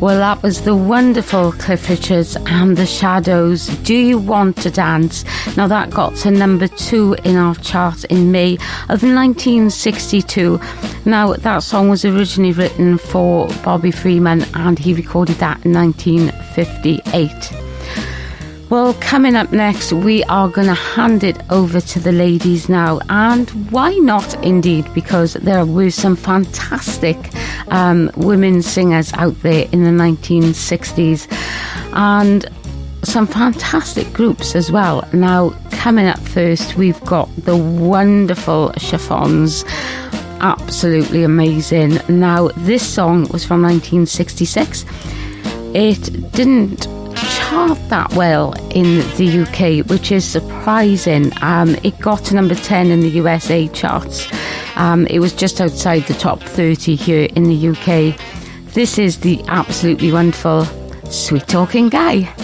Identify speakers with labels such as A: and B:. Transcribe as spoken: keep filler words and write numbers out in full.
A: Well, that was the wonderful Cliff Richards and the Shadows. Do You Want to Dance? Now that got to number two in our chart in May of nineteen sixty-two. Now that song was originally written for Bobby Freeman and he recorded that in nineteen fifty-eight. Well, coming up next, we are going to hand it over to the ladies now. And why not, indeed, because there were some fantastic um, women singers out there in the nineteen sixties. And some fantastic groups as well. Now, coming up first, we've got the wonderful Chiffons. Absolutely amazing. Now, this song was from nineteen sixty-six. It didn't chart that well in the U K, which is surprising. Um, it got to number ten in the U S A charts. Um, it was just outside the top thirty here in the U K. This is the absolutely wonderful Sweet Talking Guy.